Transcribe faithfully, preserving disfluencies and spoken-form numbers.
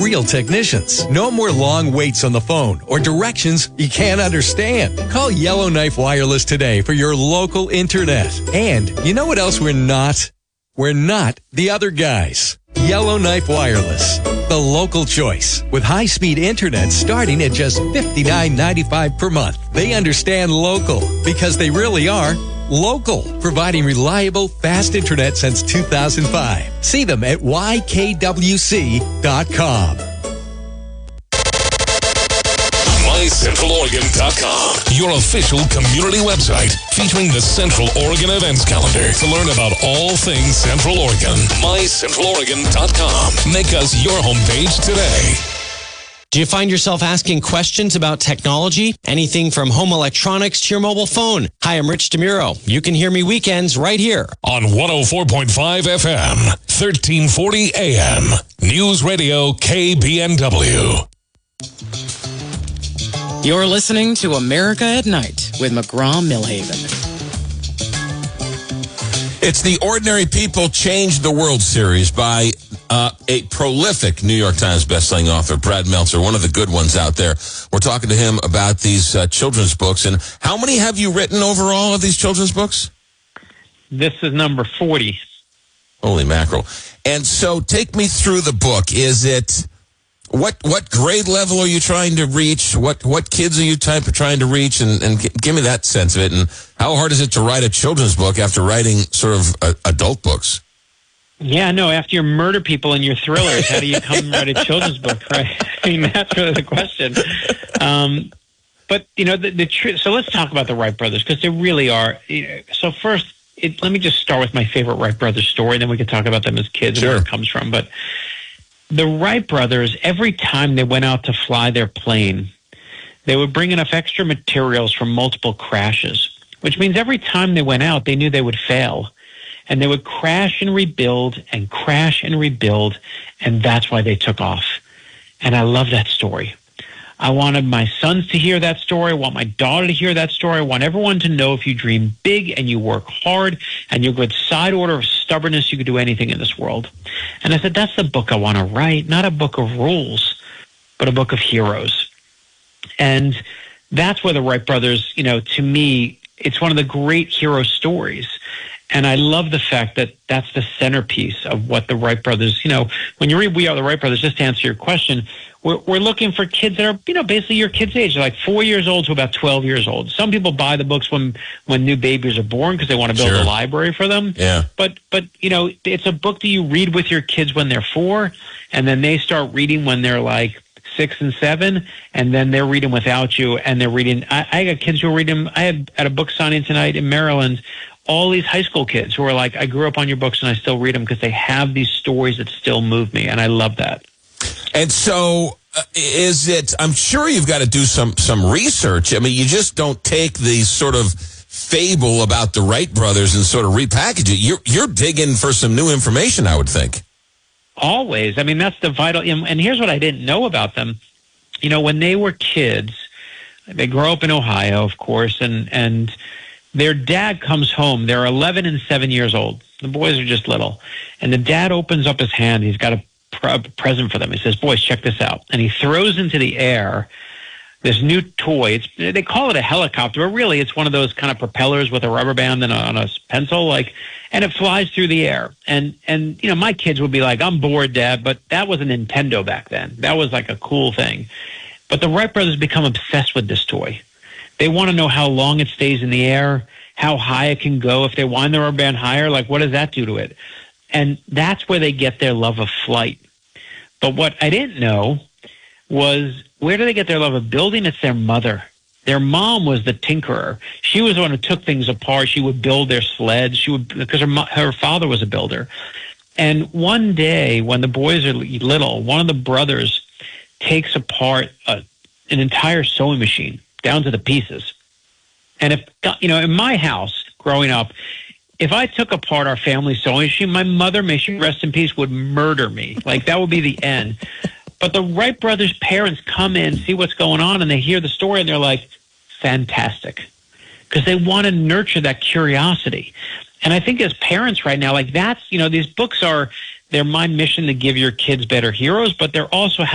real technicians. No more long waits on the phone or directions you can't understand. Call Yellowknife Wireless today for your local internet. And you know what else we're not? We're not the other guys. Yellowknife Wireless, the local choice. With high-speed internet starting at just fifty-nine ninety-five per month. They understand local because they really are local, providing reliable, fast internet since two thousand five. See them at Y K W C dot com. my central oregon dot com, your official community website featuring the Central Oregon events calendar. To learn about all things Central Oregon, my central oregon dot com. Make us your homepage today. Do you find yourself asking questions about technology? Anything from home electronics to your mobile phone? Hi, I'm Rich DeMuro. You can hear me weekends right here on one oh four point five F M, thirteen forty A M. News Radio K B N W. You're listening to America at Night with McGraw-Milhaven. It's the Ordinary People Change the World series by uh, a prolific New York Times bestselling author, Brad Meltzer, one of the good ones out there. We're talking to him about these uh, children's books. And how many have you written overall of these children's books? This is number forty. Holy mackerel. And so take me through the book. Is it... What what grade level are you trying to reach? What what kids are you type of trying to reach? And, and g- give me that sense of it. And how hard is it to write a children's book after writing sort of uh, adult books? Yeah, no, after you murder people in your thrillers, how do you come and write a children's book, right? I mean, that's really the question. Um, but, you know, the, the tr- so let's talk about the Wright brothers, because they really are. You know, so first, it, let me just start with my favorite Wright brothers story, and then we can talk about them as kids Sure. and where it comes from. But the Wright brothers, every time they went out to fly their plane, they would bring enough extra materials from multiple crashes, which means every time they went out, they knew they would fail. And they would crash and rebuild and crash and rebuild, and that's why they took off. And I love that story. I wanted my sons to hear that story. I want my daughter to hear that story. I want everyone to know if you dream big and you work hard and you're a good side order of stubbornness, you can do anything in this world. And I said, that's the book I want to write, not a book of rules, but a book of heroes. And that's where the Wright brothers, you know, to me, it's one of the great hero stories. And I love the fact that that's the centerpiece of what the Wright brothers, you know, when you read We Are the Wright Brothers, just to answer your question, we're, we're looking for kids that are, you know, basically your kids' age, like four years old to about twelve years old. Some people buy the books when, when new babies are born because they want to build Sure. a library for them. Yeah. But, but, you know, it's a book that you read with your kids when they're four, and then they start reading when they're like six and seven, and then they're reading without you, and they're reading. I, I got kids who are reading. I had at a book signing tonight in Maryland, all these high school kids who are like, I grew up on your books and I still read them because they have these stories that still move me, and I love that. And so uh, is it, I'm sure you've got to do some, some research. I mean, you just don't take the sort of fable about the Wright brothers and sort of repackage it. You're, you're digging for some new information, I would think. Always. I mean, that's the vital, and here's what I didn't know about them. You know, when they were kids, they grow up in Ohio, of course, and, and their dad comes home. They're eleven and seven years old. The boys are just little. And the dad opens up his hand. He's got a, pr- a present for them. He says, boys, check this out. And he throws into the air this new toy. It's, they call it a helicopter, but really it's one of those kind of propellers with a rubber band and a, on a pencil, like, and it flies through the air. And, and, you know, my kids would be like, I'm bored, Dad, but that was a Nintendo back then. That was like a cool thing. But the Wright brothers become obsessed with this toy. They want to know how long it stays in the air, how high it can go. If they wind the rubber band higher, like, what does that do to it? And that's where they get their love of flight. But what I didn't know was, where do they get their love of building? It's their mother. Their mom was the tinkerer. She was the one who took things apart. She would build their sleds. She would, because her her father was a builder. And one day, when the boys are little, one of the brothers takes apart a, an entire sewing machine down to the pieces. And if, you know, in my house growing up, if I took apart our family sewing machine, my mother, may she rest in peace, would murder me. Like, that would be the end. But the Wright brothers' parents come in, see what's going on, and they hear the story, and they're like, fantastic. Because they want to nurture that curiosity. And I think as parents right now, like, that's, you know, these books are, they're my mission to give your kids better heroes, but they're also